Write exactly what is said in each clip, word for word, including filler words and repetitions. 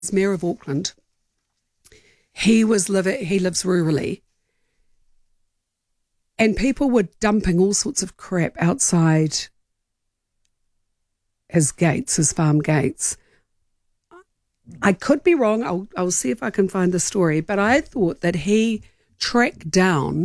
as Mayor of Auckland, he was living, he lives rurally, and people were dumping all sorts of crap outside his gates, his farm gates. I could be wrong. I'll, I'll see if I can find the story, but I thought that he tracked down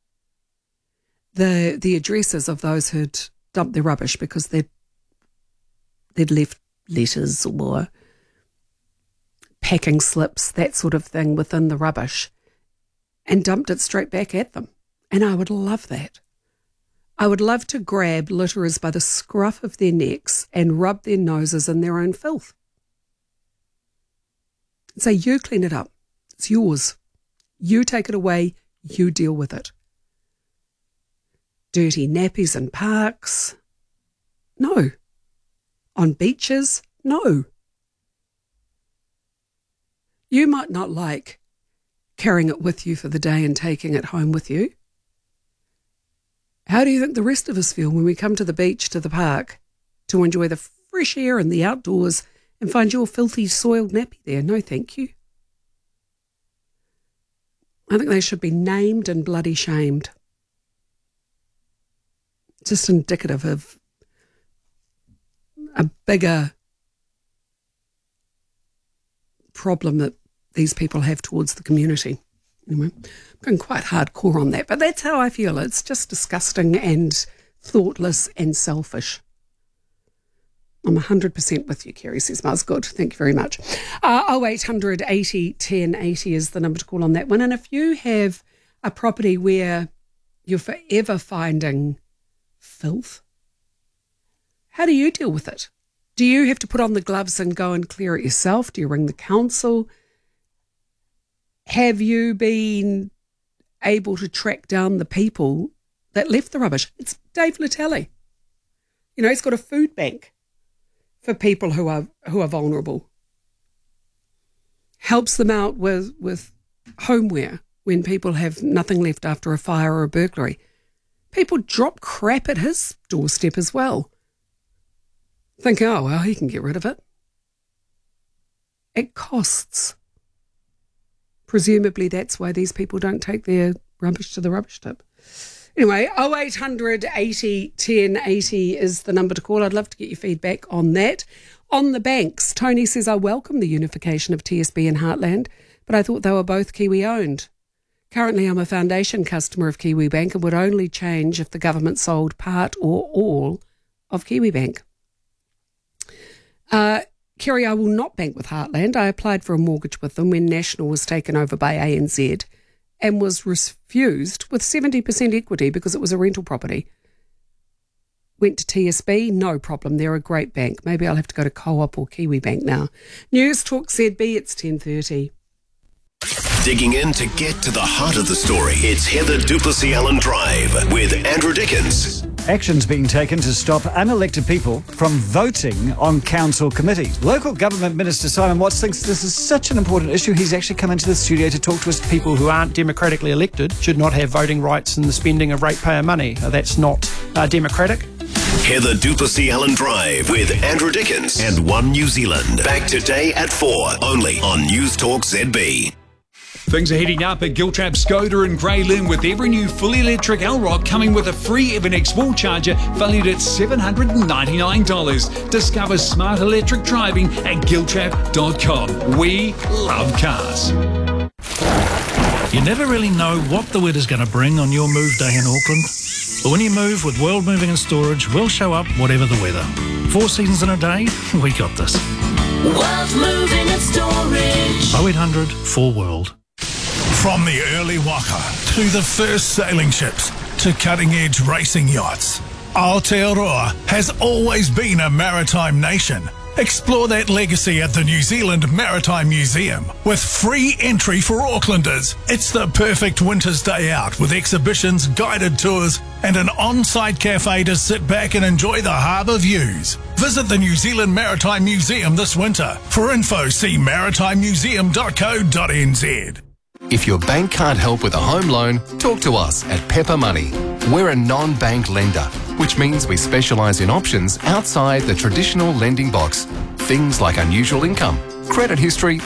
the the addresses of those who'd dumped their rubbish because they'd, they'd left letters or packing slips, that sort of thing, within the rubbish, and dumped it straight back at them. And I would love that. I would love to grab litterers by the scruff of their necks and rub their noses in their own filth. And say, you clean it up. It's yours. You take it away. You deal with it. Dirty nappies in parks? No. On beaches? No. You might not like carrying it with you for the day and taking it home with you. How do you think the rest of us feel when we come to the beach, to the park, to enjoy the fresh air and the outdoors and find your filthy, soiled nappy there? No, thank you. I think they should be named and bloody shamed. Just indicative of a bigger problem that these people have towards the community. Anyway, I'm going quite hardcore on that, but that's how I feel. It's just disgusting and thoughtless and selfish. I'm one hundred percent with you, Kerry says, Mars. Good, thank you very much. Uh, oh eight hundred eighty ten eighty is the number to call on that one. And if you have a property where you're forever finding filth, how do you deal with it? Do you have to put on the gloves and go and clear it yourself? Do you ring the council? Have you been able to track down the people that left the rubbish? It's Dave Latelli. You know, he's got a food bank for people who are who are vulnerable. Helps them out with, with homeware when people have nothing left after a fire or a burglary. People drop crap at his doorstep as well. Think, oh, well, he can get rid of it. It costs. Presumably that's why these people don't take their rubbish to the rubbish tip. Anyway, oh eight hundred eighty ten eighty is the number to call. I'd love to get your feedback on that. On the banks, Tony says, I welcome the unification of T S B and Heartland, but I thought they were both Kiwi-owned. Currently, I'm a foundation customer of Kiwibank and would only change if the government sold part or all of Kiwibank. Uh, Kerry, I will not bank with Heartland. I applied for a mortgage with them when National was taken over by A N Z and was refused with seventy percent equity because it was a rental property. Went to T S B, no problem. They're a great bank. Maybe I'll have to go to Co-op or Kiwibank now. News Talk Z B, it's ten thirty. Digging in to get to the heart of the story. It's Heather du Plessis-Allen Drive with Andrew Dickens. Action's being taken to stop unelected people from voting on council committees. Local Government Minister Simon Watts thinks this is such an important issue, he's actually come into the studio to talk to us. People who aren't democratically elected should not have voting rights in the spending of ratepayer money. Uh, that's not uh, democratic. Heather du Plessis-Allen Drive with Andrew Dickens and One New Zealand. Back today at four, only on News Talk Z B. Things are heating up at Giltrap Skoda in Grey Lynn with every new fully electric L-Rock coming with a free Evernex wall charger valued at seven hundred ninety-nine dollars. Discover smart electric driving at giltrap dot com. We love cars. You never really know what the weather's going to bring on your move day in Auckland. But when you move with World Moving and Storage, we'll show up whatever the weather. Four seasons in a day, we got this. World Moving and Storage. oh eight hundred four world. From the early waka to the first sailing ships to cutting-edge racing yachts, Aotearoa has always been a maritime nation. Explore that legacy at the New Zealand Maritime Museum with free entry for Aucklanders. It's the perfect winter's day out with exhibitions, guided tours and an on-site cafe to sit back and enjoy the harbour views. Visit the New Zealand Maritime Museum this winter. For info, see maritime museum dot co dot n z. If your bank can't help with a home loan, talk to us at Pepper Money. We're a non-bank lender, which means we specialise in options outside the traditional lending box. Things like unusual income, credit history